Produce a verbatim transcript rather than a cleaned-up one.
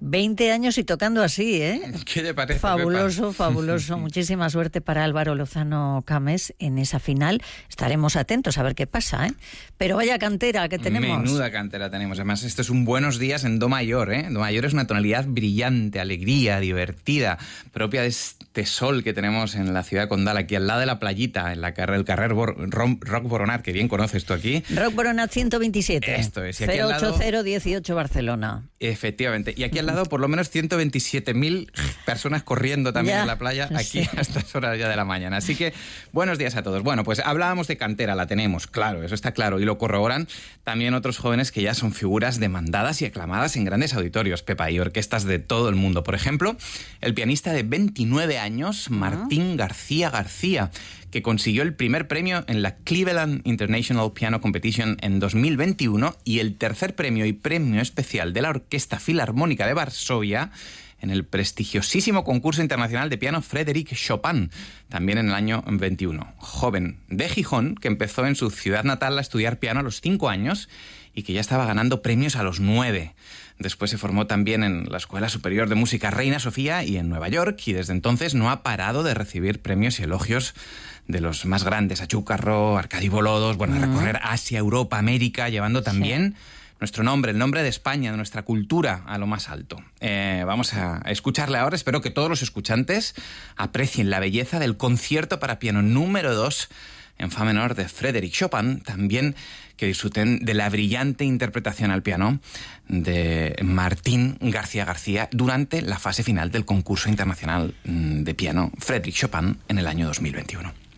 veinte años y tocando así, ¿eh? ¿Qué te parece, Fabuloso, Pepa? fabuloso. Muchísima suerte para Álvaro Lozano Cames en esa final. Estaremos atentos a ver qué pasa, ¿eh? Pero vaya cantera que tenemos. Menuda cantera tenemos. Además, esto es un buenos días en do mayor, ¿eh? Do mayor es una tonalidad brillante, alegría, divertida, propia de este sol que tenemos en la ciudad condal, aquí al lado de la playita, en la carrer, el carrer Bor, Rom, Roc Boronat, que bien conoces tú aquí. Roc Boronat ciento veintisiete. Esto es. Y aquí cero al lado, ocho cero dieciocho Barcelona. Efectivamente. Y aquí al lado, por lo menos ciento veintisiete mil personas corriendo también Ya, en la playa, aquí sí. a estas horas ya de la mañana. Así que, buenos días a todos. Bueno, pues hablábamos de cantera, la tenemos, claro, eso está claro. Y lo corroboran también otros jóvenes que ya son figuras demandadas y aclamadas en grandes auditorios, Pepa, y orquestas de todo el mundo. Por ejemplo, el pianista de veintinueve años, Martín García García, que consiguió el primer premio en la Cleveland International Piano Competition en dos mil veintiuno y el tercer premio y premio especial de la Orquesta Filarmónica de Varsovia en el prestigiosísimo concurso internacional de piano Frédéric Chopin, también en el año veintiuno. Joven de Gijón, que empezó en su ciudad natal a estudiar piano a los cinco años y que ya estaba ganando premios a los nueve. Después se formó también en la Escuela Superior de Música Reina Sofía y en Nueva York, y desde entonces no ha parado de recibir premios y elogios de los más grandes, Achúcarro, Arkady Volodos, bueno, uh-huh. recorrer Asia, Europa, América, llevando también sí. nuestro nombre, el nombre de España, de nuestra cultura, a lo más alto. Eh, vamos a escucharle ahora. Espero que todos los escuchantes aprecien la belleza del concierto para piano número dos en fa menor de Frédéric Chopin. También que disfruten de la brillante interpretación al piano de Martín García García durante la fase final del concurso internacional de piano Frédéric Chopin en el año dos mil veintiuno.